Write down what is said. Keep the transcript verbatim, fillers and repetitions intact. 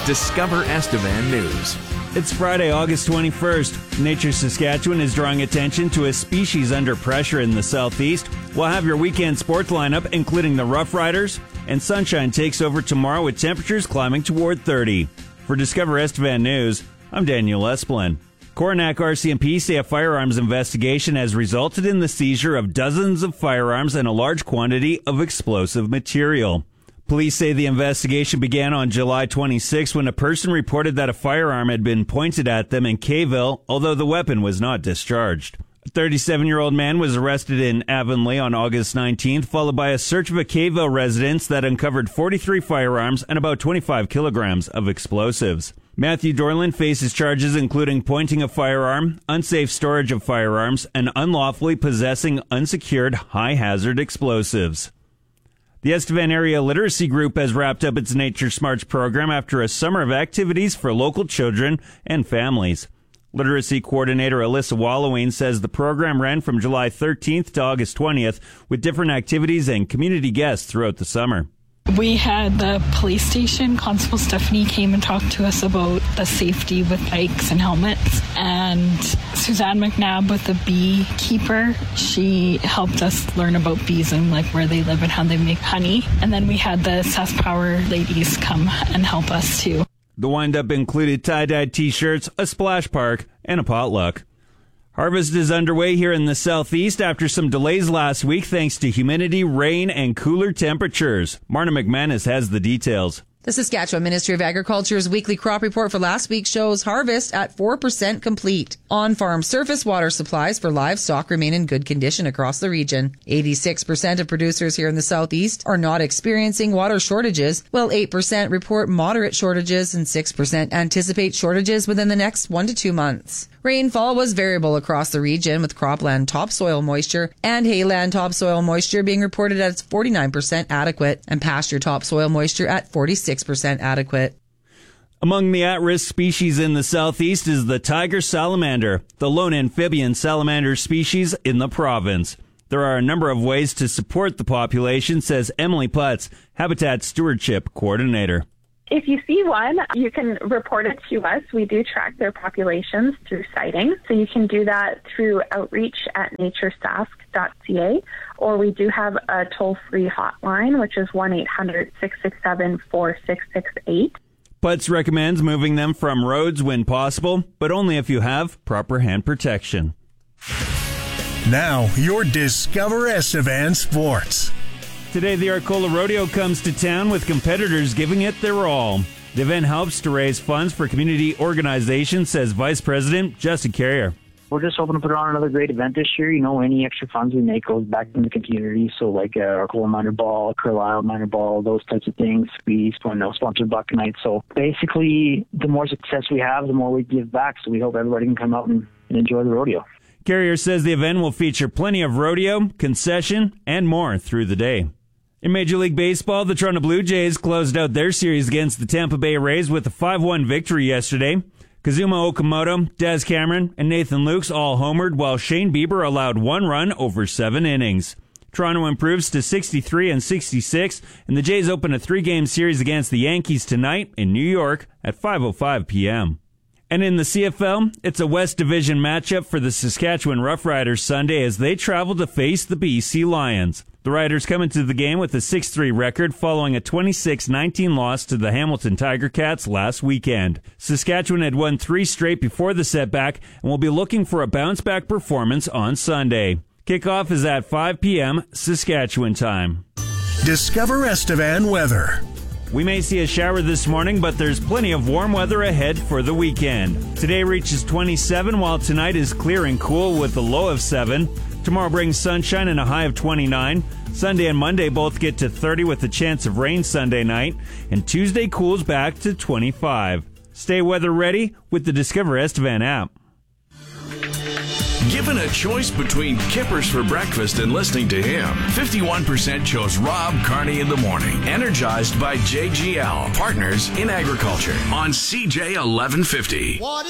Discover Estevan News. It's Friday, August twenty-first. Nature Saskatchewan is drawing attention to a species under pressure in the southeast. We'll have your weekend sports lineup, including the Rough Riders, and sunshine takes over tomorrow with temperatures climbing toward thirty. For Discover Estevan News, I'm Daniel Esplin. Coronach R C M P say a firearms investigation has resulted in the seizure of dozens of firearms and a large quantity of explosive material. Police say the investigation began on July twenty-sixth when a person reported that a firearm had been pointed at them in Kayville, although the weapon was not discharged. A thirty-seven-year-old man was arrested in Avonlea on August nineteenth, followed by a search of a Kayville residence that uncovered forty-three firearms and about twenty-five kilograms of explosives. Matthew Dorland faces charges including pointing a firearm, unsafe storage of firearms, and unlawfully possessing unsecured high-hazard explosives. The Estevan Area Literacy Group has wrapped up its Nature Smarts program after a summer of activities for local children and families. Literacy Coordinator Alyssa Walloween says the program ran from July thirteenth to August twentieth with different activities and community guests throughout the summer. We had the police station, Constable Stephanie came and talked to us about the safety with bikes and helmets. And Suzanne McNabb with the beekeeper, she helped us learn about bees and like where they live and how they make honey. And then we had the Sask Power ladies come and help us too. The wind-up included tie-dyed t-shirts, a splash park, and a potluck. Harvest is underway here in the southeast after some delays last week thanks to humidity, rain, and cooler temperatures. Marna McManus has the details. The Saskatchewan Ministry of Agriculture's weekly crop report for last week shows harvest at four percent complete. On-farm surface water supplies for livestock remain in good condition across the region. eighty-six percent of producers here in the southeast are not experiencing water shortages, while eight percent report moderate shortages and six percent anticipate shortages within the next one to two months. Rainfall was variable across the region, with cropland topsoil moisture and hayland topsoil moisture being reported at forty-nine percent adequate and pasture topsoil moisture at forty-six percent adequate. Among the at-risk species in the southeast is the tiger salamander, the lone amphibian salamander species in the province. There are a number of ways to support the population, says Emily Putz, Habitat Stewardship Coordinator. If you see one, you can report it to us. We do track their populations through sightings. So you can do that through outreach at nature sask dot c a, or we do have a toll-free hotline, which is one eight hundred six six seven four six six eight. Putz recommends moving them from roads when possible, but only if you have proper hand protection. Now, your Discover Estevan Sports. Today, the Arcola Rodeo comes to town with competitors giving it their all. The event helps to raise funds for community organizations, says Vice President Justin Carrier. We're just hoping to put on another great event this year. You know, any extra funds we make goes back in the community. So like uh, Arcola Minor Ball, Carlisle Minor Ball, those types of things. We sponsor, sponsor Buck Night. So basically, the more success we have, the more we give back. So we hope everybody can come out and, and enjoy the rodeo. Carrier says the event will feature plenty of rodeo, concession, and more through the day. In Major League Baseball, the Toronto Blue Jays closed out their series against the Tampa Bay Rays with a five one victory yesterday. Kazuma Okamoto, Des Cameron, and Nathan Lukes all homered, while Shane Bieber allowed one run over seven innings. Toronto improves to sixty-three and sixty-six, and the Jays open a three-game series against the Yankees tonight in New York at five oh five p.m. And in the C F L, it's a West Division matchup for the Saskatchewan Roughriders Sunday as they travel to face the B C Lions. The Riders come into the game with a six three record following a twenty-six nineteen loss to the Hamilton Tiger Cats last weekend. Saskatchewan had won three straight before the setback and will be looking for a bounce-back performance on Sunday. Kickoff is at five p.m. Saskatchewan time. Discover Estevan weather. We may see a shower this morning, but there's plenty of warm weather ahead for the weekend. Today reaches twenty-seven, while tonight is clear and cool with a low of seven. Tomorrow brings sunshine and a high of twenty-nine. Sunday and Monday both get to thirty with a chance of rain Sunday night. And Tuesday cools back to twenty-five. Stay weather ready with the Discover Estevan app. Given a choice between Kippers for breakfast and listening to him, fifty-one percent chose Rob Carney in the morning. Energized by J G L, partners in agriculture on C J eleven fifty. What